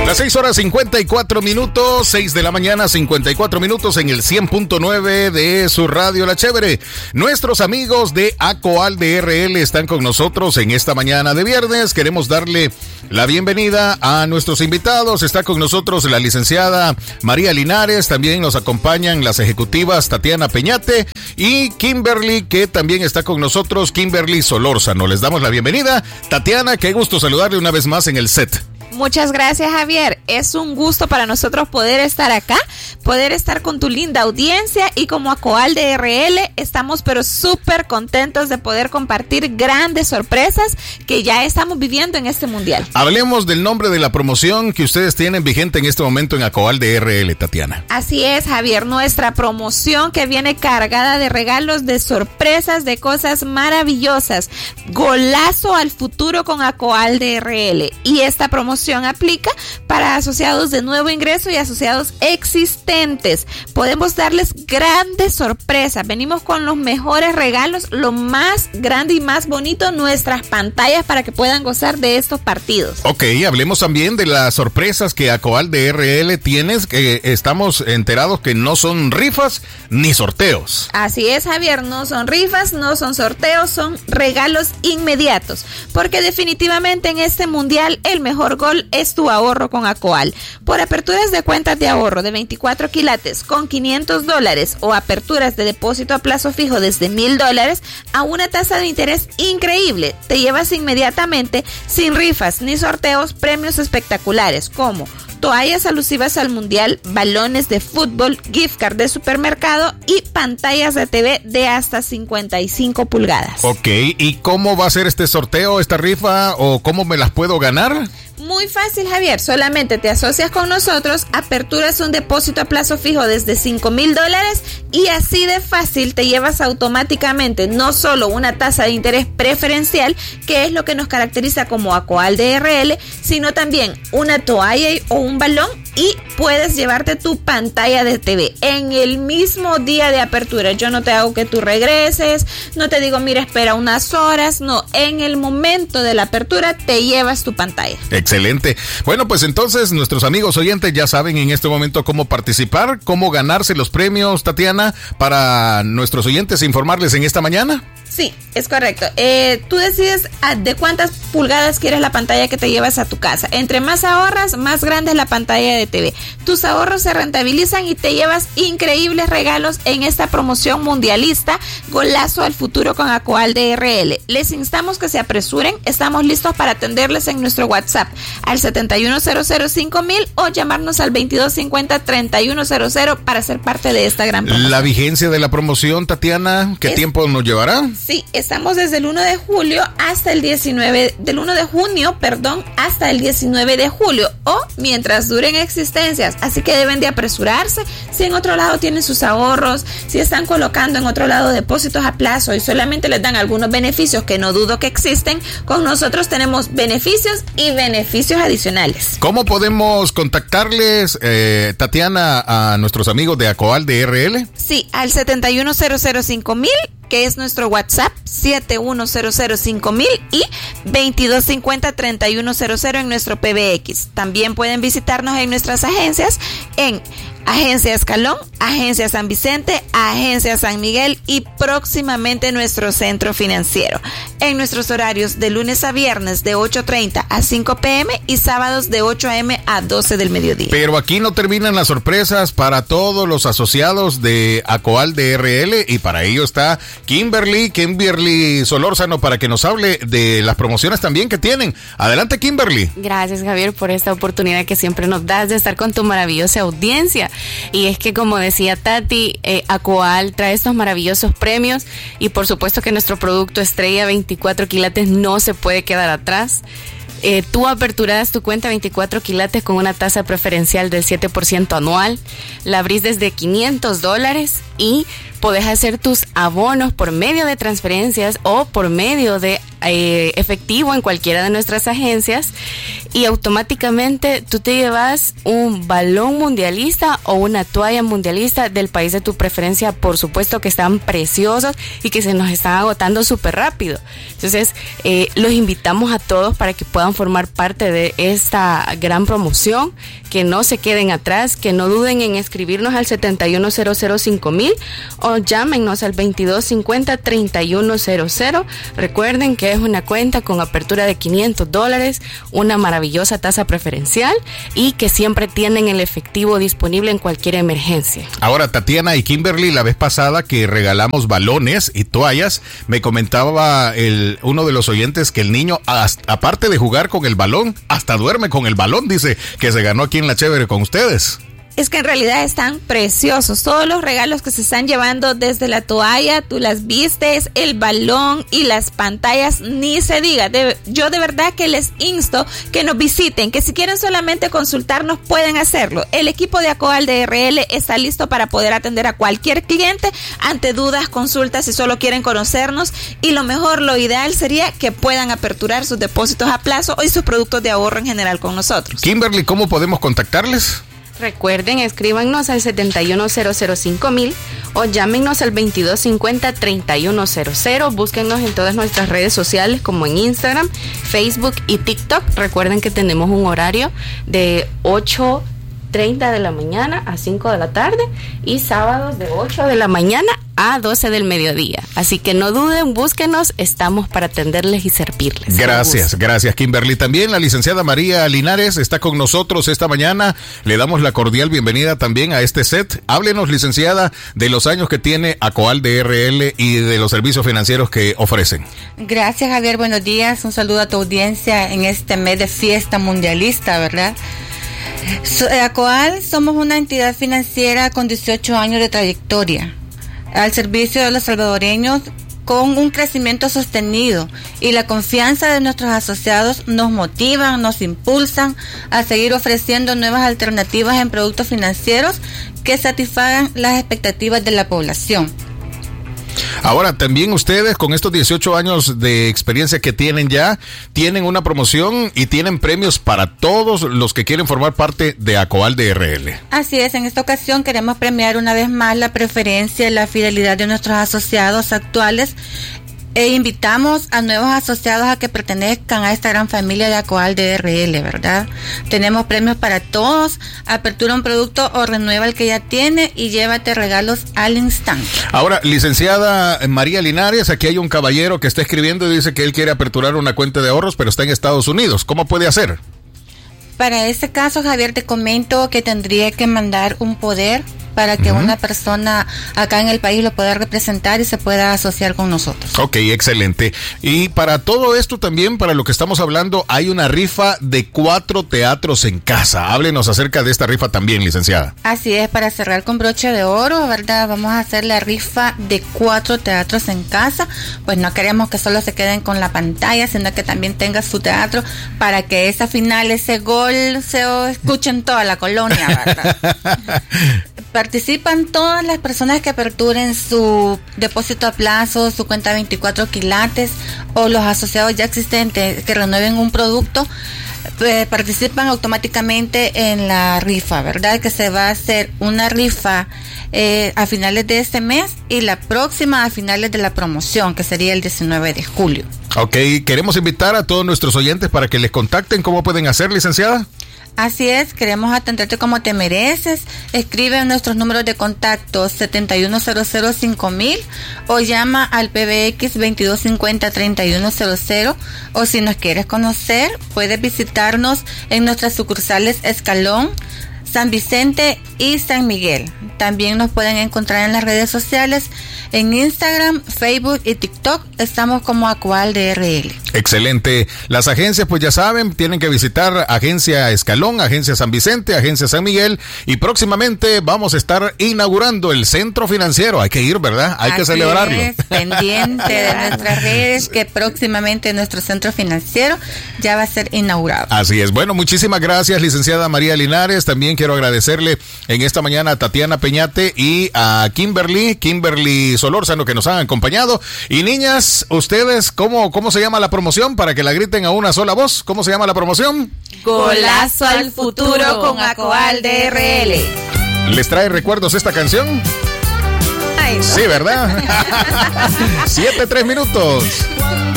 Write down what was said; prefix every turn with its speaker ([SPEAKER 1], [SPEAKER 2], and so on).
[SPEAKER 1] Las 6:54, 6 de la mañana, 54 minutos en el 100.9 de su radio La Chévere. Nuestros amigos de Acoal DRL están con nosotros en esta mañana de viernes. Queremos darle la bienvenida a nuestros invitados. Está con nosotros la licenciada María Linares, también nos acompañan las ejecutivas Tatiana Peñate y Kimberly, que también está con nosotros, Kimberly Solórzano. Les damos la bienvenida. Tatiana, qué gusto saludarle una vez más en el set.
[SPEAKER 2] Muchas gracias, Javier. Es un gusto para nosotros poder estar acá, poder estar con tu linda audiencia, y como Acoal DRL estamos pero súper contentos de poder compartir grandes sorpresas que ya estamos viviendo en este mundial.
[SPEAKER 1] Hablemos del nombre de la promoción que ustedes tienen vigente en este momento en Acoal DRL, Tatiana.
[SPEAKER 2] Así es, Javier, nuestra promoción que viene cargada de regalos, de sorpresas, de cosas maravillosas. Golazo al futuro con Acoal DRL, y esta promoción aplica para asociados de nuevo ingreso y asociados existentes. Podemos darles grandes sorpresas. Venimos con los mejores regalos, lo más grande y más bonito, nuestras pantallas para que puedan gozar de estos partidos.
[SPEAKER 1] Ok, hablemos también de las sorpresas que Acoal DRL tienes, que estamos enterados que no son rifas ni sorteos.
[SPEAKER 2] Así es, Javier, no son rifas, no son sorteos, son regalos inmediatos, porque definitivamente en este mundial el mejor gol es tu ahorro con Acoal. Por aperturas de cuentas de ahorro de 24 quilates con $500 o aperturas de depósito a plazo fijo desde $1,000 a una tasa de interés increíble, te llevas inmediatamente, sin rifas ni sorteos, premios espectaculares como toallas alusivas al mundial, balones de fútbol, gift card de supermercado y pantallas de TV de hasta 55 pulgadas.
[SPEAKER 1] Ok, ¿y cómo va a ser este sorteo, esta rifa, o cómo me las puedo ganar?
[SPEAKER 2] Muy fácil, Javier, solamente te asocias con nosotros, aperturas un depósito a plazo fijo desde $5,000 y así de fácil te llevas automáticamente no solo una tasa de interés preferencial, que es lo que nos caracteriza como Acoal DRL, sino también una toalla o un balón, y puedes llevarte tu pantalla de TV en el mismo día de apertura. Yo no te hago que tú regreses, no te digo, mira, espera unas horas, no, en el momento de la apertura te llevas tu pantalla.
[SPEAKER 1] Excelente. Bueno, pues entonces nuestros amigos oyentes ya saben en este momento cómo participar, cómo ganarse los premios, Tatiana, para nuestros oyentes informarles en esta mañana.
[SPEAKER 2] Sí, es correcto. Tú decides de cuántas pulgadas quieres la pantalla que te llevas a tu casa. Entre más ahorras, más grande es la pantalla de TV. Tus ahorros se rentabilizan y te llevas increíbles regalos en esta promoción mundialista Golazo al futuro con Acoal DRL. Les instamos que se apresuren. Estamos listos para atenderles en nuestro WhatsApp al 71005000 o llamarnos al 2250-3100 para ser parte de esta gran promoción.
[SPEAKER 1] La vigencia de la promoción, Tatiana, ¿qué tiempo nos llevará?
[SPEAKER 2] Sí, estamos desde el 1 de julio hasta el 19, del 1 de junio, hasta el 19 de julio, o mientras duren existencias, así que deben de apresurarse. Si en otro lado tienen sus ahorros, si están colocando en otro lado depósitos a plazo y solamente les dan algunos beneficios que no dudo que existen, con nosotros tenemos beneficios y beneficios adicionales.
[SPEAKER 1] ¿Cómo podemos contactarles, Tatiana, a nuestros amigos de Acoal DRL?
[SPEAKER 2] Sí, al 71005000, que es nuestro WhatsApp, 71005000 y 2250-3100 en nuestro PBX. También pueden visitarnos en nuestras agencias, en Agencia Escalón, Agencia San Vicente, Agencia San Miguel y próximamente nuestro centro financiero. En nuestros horarios de lunes a viernes de 8:30 a 5 p.m. y sábados de 8 a.m. a 12 del mediodía.
[SPEAKER 1] Pero aquí no terminan las sorpresas para todos los asociados de Acoal DRL, y para ello está Kimberly Solórzano para que nos hable de las promociones también que tienen. Adelante, Kimberly.
[SPEAKER 3] Gracias, Javier, por esta oportunidad que siempre nos das de estar con tu maravillosa audiencia. Y es que, como decía Tati, Acoal trae estos maravillosos premios, y por supuesto que nuestro producto estrella 24 quilates no se puede quedar atrás. Tú aperturas tu cuenta 24 quilates con una tasa preferencial del 7% anual, la abrís desde $500 y podés hacer tus abonos por medio de transferencias o por medio de efectivo en cualquiera de nuestras agencias, y automáticamente tú te llevas un balón mundialista o una toalla mundialista del país de tu preferencia. Por supuesto que están preciosos y que se nos están agotando súper rápido. Entonces los invitamos a todos para que puedan formar parte de esta gran promoción, que no se queden atrás, que no duden en escribirnos al 71005000 o llámenos al 2250-3100. Recuerden que es una cuenta con apertura de $500, una maravillosa tasa preferencial y que siempre tienen el efectivo disponible en cualquier emergencia.
[SPEAKER 1] Ahora, Tatiana y Kimberly, la vez pasada que regalamos balones y toallas, me comentaba uno de los oyentes que el niño, aparte de jugar con el balón, hasta duerme con el balón, dice, que se ganó aquí en La Chévere con ustedes.
[SPEAKER 2] Es que en realidad están preciosos. Todos los regalos que se están llevando, desde la toalla, tú las vistes, el balón y las pantallas, ni se diga. Yo de verdad que les insto que nos visiten, que si quieren solamente consultarnos pueden hacerlo. El equipo de ACOAL DRL está listo para poder atender a cualquier cliente ante dudas, consultas, si solo quieren conocernos. Y lo mejor, lo ideal sería que puedan aperturar sus depósitos a plazo y sus productos de ahorro en general con nosotros.
[SPEAKER 1] Kimberly, ¿cómo podemos contactarles?
[SPEAKER 3] Recuerden, escríbanos al 71005000 o llámenos al 2250-3100. Búsquennos en todas nuestras redes sociales como en Instagram, Facebook y TikTok. Recuerden que tenemos un horario de 8:30 de la mañana a 5 de la tarde y sábados de 8 de la mañana a 12 del mediodía. Así que no duden, búsquenos, estamos para atenderles y servirles.
[SPEAKER 1] Gracias Kimberly. También la licenciada María Linares está con nosotros esta mañana. Le damos la cordial bienvenida también a este set. Háblenos, licenciada, de los años que tiene ACOAL DRL y de los servicios financieros que ofrecen.
[SPEAKER 4] Gracias, Javier, buenos días. Un saludo a tu audiencia en este mes de fiesta mundialista, ¿verdad? ACOAL somos una entidad financiera con 18 años de trayectoria al servicio de los salvadoreños, con un crecimiento sostenido, y la confianza de nuestros asociados nos motivan, nos impulsan a seguir ofreciendo nuevas alternativas en productos financieros que satisfagan las expectativas de la población.
[SPEAKER 1] Ahora, también ustedes, con estos 18 años de experiencia que tienen ya, tienen una promoción y tienen premios para todos los que quieren formar parte de ACOAL DRL.
[SPEAKER 4] Así es, en esta ocasión queremos premiar una vez más la preferencia y la fidelidad de nuestros asociados actuales, e invitamos a nuevos asociados a que pertenezcan a esta gran familia de ACOAL DRL, ¿verdad? Tenemos premios para todos. Apertura un producto o renueva el que ya tiene y llévate regalos al instante.
[SPEAKER 1] Ahora, licenciada María Linares, aquí hay un caballero que está escribiendo y dice que él quiere aperturar una cuenta de ahorros, pero está en Estados Unidos. ¿Cómo puede hacer?
[SPEAKER 4] Para este caso, Javier, te comento que tendría que mandar un poder para que una persona acá en el país lo pueda representar y se pueda asociar con nosotros.
[SPEAKER 1] Ok, excelente. Y para todo esto también, para lo que estamos hablando, hay una rifa de 4 teatros en casa. Háblenos acerca de esta rifa también, licenciada.
[SPEAKER 4] Así es, para cerrar con broche de oro, ¿verdad? Vamos a hacer la rifa de 4 teatros en casa. Pues no queremos que solo se queden con la pantalla, sino que también tenga su teatro para que esa final, ese gol, se escuche en toda la colonia, ¿verdad? Participan todas las personas que aperturen su depósito a plazo, su cuenta 24 quilates, o los asociados ya existentes que renueven un producto. Participan automáticamente en la rifa, ¿verdad? Que se va a hacer una rifa a finales de este mes y la próxima a finales de la promoción, que sería el 19 de julio.
[SPEAKER 1] Ok, queremos invitar a todos nuestros oyentes para que les contacten. ¿Cómo pueden hacer, licenciada?
[SPEAKER 4] Así es, queremos atenderte como te mereces. Escribe nuestros números de contacto 71005000 o llama al PBX 2250-3100, o si nos quieres conocer, puedes visitarnos en nuestras sucursales Escalón, San Vicente y San Miguel. También nos pueden encontrar en las redes sociales En Instagram, Facebook y TikTok estamos como Acoal DRL.
[SPEAKER 1] Excelente. Las agencias, pues ya saben, tienen que visitar Agencia Escalón, Agencia San Vicente, Agencia San Miguel, y próximamente vamos a estar inaugurando el centro financiero. Hay que ir, ¿verdad? Hay que celebrarlo.
[SPEAKER 4] Es, pendiente de nuestras redes, que próximamente nuestro centro financiero ya va a ser inaugurado.
[SPEAKER 1] Así es. Bueno, muchísimas gracias, licenciada María Linares. También quiero agradecerle en esta mañana a Tatiana Peñate y a Kimberly Solórzano, que nos han acompañado. Y niñas, ustedes, ¿cómo se llama la promoción? Para que la griten a una sola voz. ¿Cómo se llama la promoción?
[SPEAKER 2] Golazo al futuro con Acoal DRL.
[SPEAKER 1] ¿Les trae recuerdos esta canción?
[SPEAKER 2] Ay, no.
[SPEAKER 1] Sí, ¿verdad? 7:03.